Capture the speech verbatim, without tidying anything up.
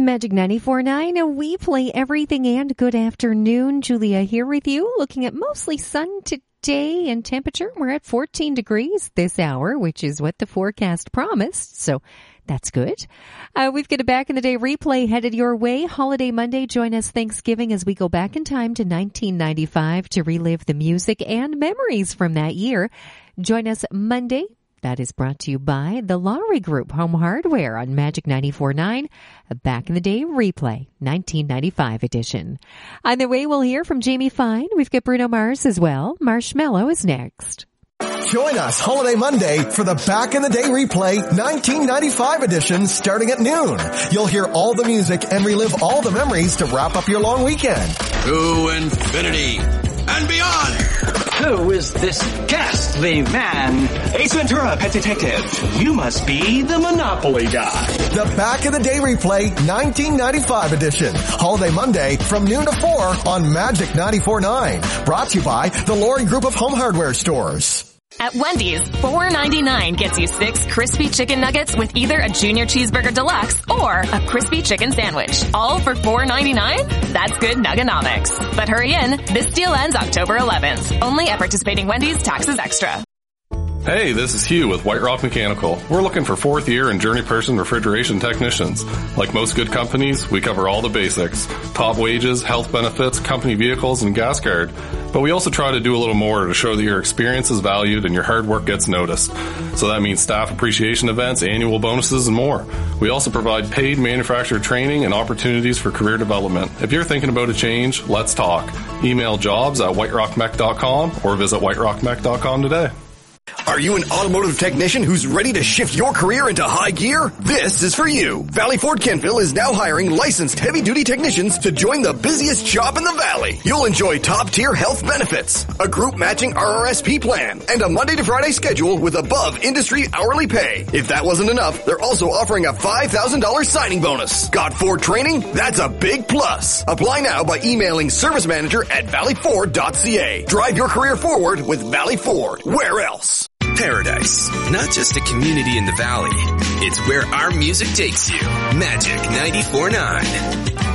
Magic ninety-four point nine, we play everything, and good afternoon. Julia here with you, looking at mostly sun today and temperature. We're at fourteen degrees this hour, which is what the forecast promised, so that's good. Uh, we've got a Back in the Day replay headed your way. Holiday Monday, join us Thanksgiving as we go back in time to nineteen ninety-five to relive the music and memories from that year. Join us Monday. That is brought to you by the Lowry Group Home Hardware on Magic ninety-four point nine, a Back in the Day replay, nineteen ninety-five edition. On the way, we'll hear from Jamie Fine. We've got Bruno Mars as well. Marshmallow is next. Join us Holiday Monday for the Back in the Day replay nineteen ninety-five edition starting at noon. You'll hear all the music and relive all the memories to wrap up your long weekend. To infinity and beyond. Who is this ghastly man? Ace Ventura, Pet Detective. You must be the Monopoly guy. The Back in the Day replay nineteen ninety-five edition. Holiday Monday from noon to four on Magic ninety-four point nine. Brought to you by the Lowry Group of Home Hardware Stores. At Wendy's, four ninety-nine gets you six crispy chicken nuggets with either a Junior Cheeseburger Deluxe or a crispy chicken sandwich. All for four ninety-nine? That's good nuggonomics. But hurry in, this deal ends October eleventh. Only at participating Wendy's, taxes extra. Hey, this is Hugh with White Rock Mechanical. We're looking for fourth year and journey person refrigeration technicians. Like most good companies, we cover all the basics. Top wages, health benefits, company vehicles, and gas card. But we also try to do a little more to show that your experience is valued and your hard work gets noticed. So that means staff appreciation events, annual bonuses, and more. We also provide paid manufacturer training and opportunities for career development. If you're thinking about a change, let's talk. Email jobs at white rock mech dot com or visit white rock mech dot com today. Are you an automotive technician who's ready to shift your career into high gear? This is for you. Valley Ford Kentville is now hiring licensed heavy-duty technicians to join the busiest shop in the valley. You'll enjoy top-tier health benefits, a group-matching R R S P plan, and a Monday to Friday schedule with above-industry hourly pay. If that wasn't enough, they're also offering a five thousand dollars signing bonus. Got Ford training? That's a big plus. Apply now by emailing service manager at valley ford dot c a. Drive your career forward with Valley Ford. Where else? Paradise, not just a community in the valley. It's where our music takes you. Magic ninety-four point nine.